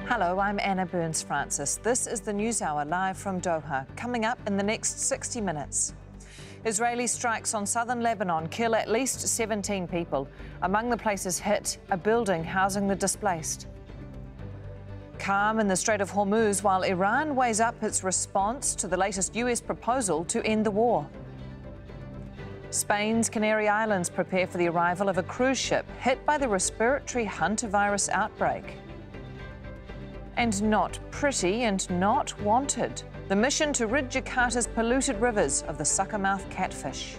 Hello, I'm Anna Burns-Francis. This is the News Hour live from Doha. Coming up in the next 60 minutes. Israeli strikes on southern Lebanon kill at least 17 people. Among the places hit, a building housing the displaced. Calm in the Strait of Hormuz while Iran weighs up its response to the latest US proposal to end the war. Spain's Canary Islands prepare for the arrival of a cruise ship hit by the respiratory hantavirus outbreak. And not pretty and not wanted. The mission to rid Jakarta's polluted rivers of the suckermouth catfish.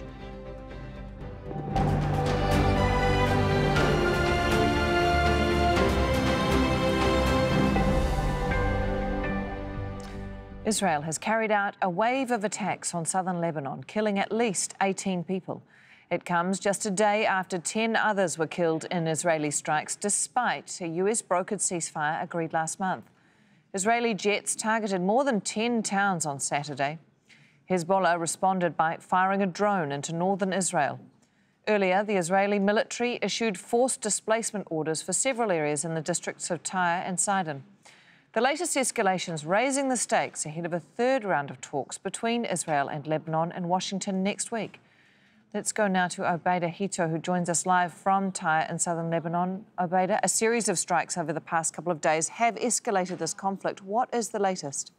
Israel has carried out a wave of attacks on southern Lebanon, killing at least 18 people. It comes just a day after 10 others were killed in Israeli strikes, despite a US-brokered ceasefire agreed last month. Israeli jets targeted more than 10 towns on Saturday. Hezbollah responded by firing a drone into northern Israel. Earlier, the Israeli military issued forced displacement orders for several areas in the districts of Tyre and Sidon. The latest escalations raising the stakes ahead of a third round of talks between Israel and Lebanon in Washington next week. Let's go now to Obaida Hito, who joins us live from Tyre in southern Lebanon. Obaida, a series of strikes over the past couple of days have escalated this conflict. What is the latest?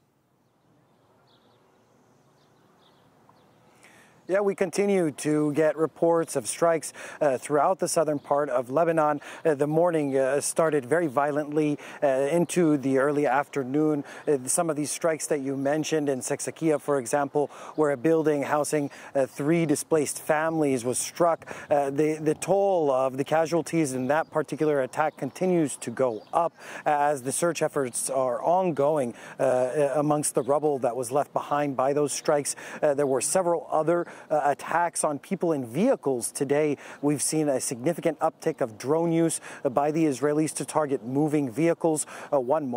Yeah, we continue to get reports of strikes throughout the southern part of Lebanon. The morning started very violently into the early afternoon. Some of these strikes that you mentioned in Seksakia, for example, where a building housing 3 displaced families was struck. The toll of the casualties in that particular attack continues to go up as the search efforts are ongoing amongst the rubble that was left behind by those strikes. There were several other attacks on people in vehicles today. We've seen a significant uptick of drone use by the Israelis to target moving vehicles. One